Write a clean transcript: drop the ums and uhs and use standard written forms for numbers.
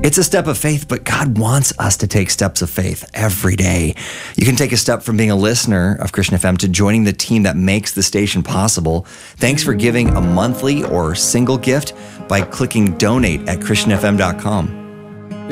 It's a step of faith, but God wants us to take steps of faith every day. You can take a step from being a listener of Christian FM to joining the team that makes the station possible. Thanks for giving a monthly or single gift by clicking donate at christianfm.com.